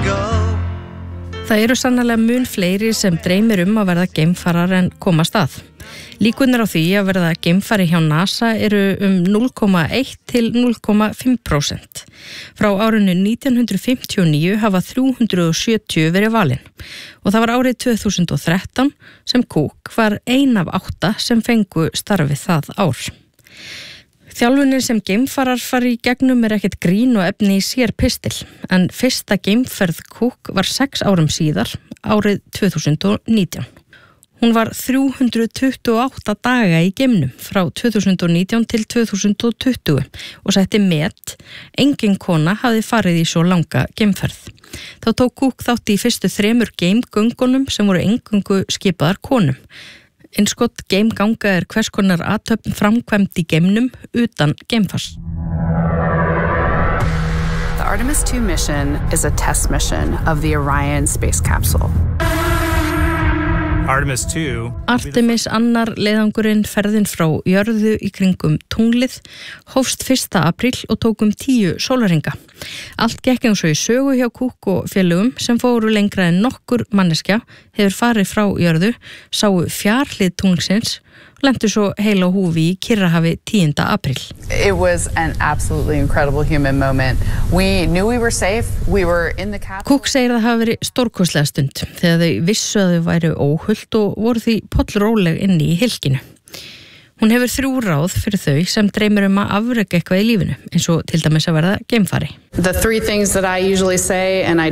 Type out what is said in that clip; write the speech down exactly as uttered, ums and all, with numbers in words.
go. Það eru sannarlega mun fleiri sem dreymir um að verða geimfarar en komast að. Líkurnar á því að verða geimfari hjá NASA eru um núll komma eitt til núll komma fimm prósent. Frá árinu nítján hundruð fimmtíu og níu hafa þrjú hundruð og sjötíu verið valin og það var árið tvö þúsund og þrettán sem Cook var ein af átta sem fengu starfið það ár. Þjálfunin sem geimfarar fari í gegnum er ekkert grín og efni í sér pistil, en fyrsta geimferð Cook var sex árum síðar, árið tvö þúsund og nítján. Hún var þrjú hundruð tuttugu og átta daga í geimnum frá tvö þúsund og nítján til tvö þúsund og tuttugu og setti met. Engin kona hafði farið í svo langa geimferð. Þá tók Cook þátt í fyrstu þremur geimgöngunum sem voru eingöngu skipaðar konum. Innskott geimganga er hvers konar athöfn framkvæmd í geimnum utan geimfars. The Artemis two mission is a test mission of the Orion space capsule. Artemis two. Artemis annar leiðangurinn ferðin frá jörðu í kringum tunglið hófst fyrsta apríl og tók um tíu sólarhringa. Allt gekk eins og í sögu hjá Cook og félögum sem fóru lengra en nokkur manneskja hefur farið frá jörðu, sáu fjarhlið tunglsins og lentu svo heila á húfi í Kyrrahafi tíunda apríl. It was an absolutely incredible human moment. We knew we were safe. We were in the capsule. Cook segir að það hafi verið stórkostlega stund þegar þau vissu að þau væru óhult og voru því pollróleg inni í hylkinu. Hún hefur þrjú ráð fyrir þau sem dreymir um að afreka eitthvað í lífinu, eins og til dæmis að verða geimfari. The three things that I usually say, and I